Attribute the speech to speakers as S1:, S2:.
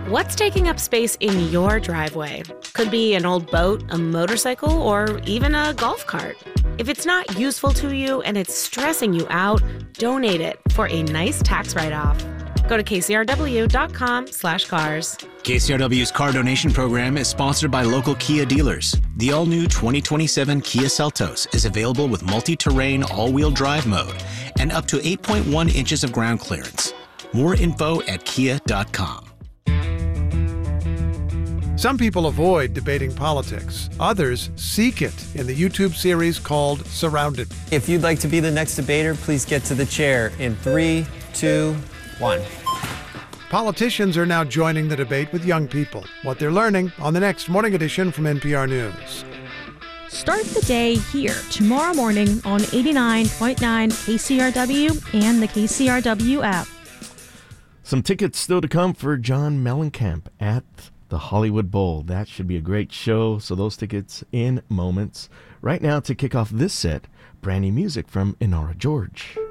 S1: What's taking up space in your driveway? Could be an old boat, a motorcycle, or even a golf cart. If it's not useful to you and it's stressing you out, donate it for a nice tax write-off. Go to kcrw.com/cars.
S2: KCRW's car donation program is sponsored by local Kia dealers. The all-new 2027 Kia Seltos is available with multi-terrain all-wheel drive mode and up to 8.1 inches of ground clearance. More info at kia.com.
S3: Some people avoid debating politics. Others seek it in the YouTube series called Surrounded.
S4: If you'd like to be the next debater, please get to the chair in 3, 2, 1.
S3: Politicians are now joining the debate with young people. What they're learning on the next Morning Edition from NPR News.
S5: Start the day here tomorrow morning on 89.9 KCRW and the KCRW app.
S6: Some tickets still to come for John Mellencamp at the Hollywood Bowl. That should be a great show, so those tickets in moments. Right now, to kick off this set, brand new music from Inara George.